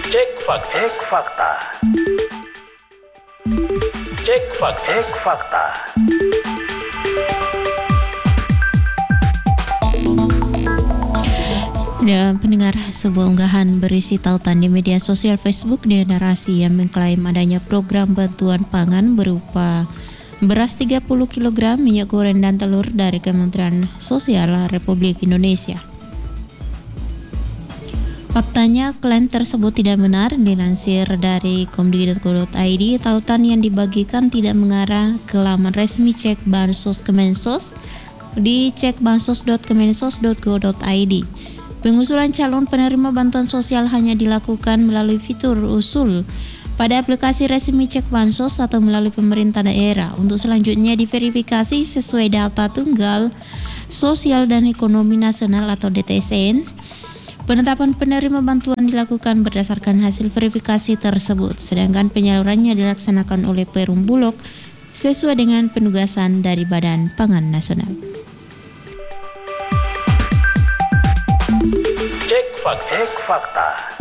Cek fakta. Cek fakta. Cek fakta. Cek fakta. Dan pendengar, sebuah unggahan berisi tautan di media sosial Facebook dengan narasi yang mengklaim adanya program bantuan pangan berupa beras 30 kg, minyak goreng dan telur dari Kementerian Sosial Republik Indonesia. Faktanya, klaim tersebut tidak benar. Dilansir dari komdigi.go.id, tautan yang dibagikan tidak mengarah ke laman resmi Cek Bansos Kemensos di cekbansos.kemensos.go.id. Pengusulan calon penerima bantuan sosial hanya dilakukan melalui fitur usul pada aplikasi resmi Cek Bansos atau melalui pemerintah daerah. Untuk selanjutnya diverifikasi sesuai data tunggal sosial dan ekonomi nasional atau DTSN. Penetapan penerima bantuan dilakukan berdasarkan hasil verifikasi tersebut, sedangkan penyalurannya dilaksanakan oleh Perum Bulog sesuai dengan penugasan dari Badan Pangan Nasional. Cek fakta. Cek fakta.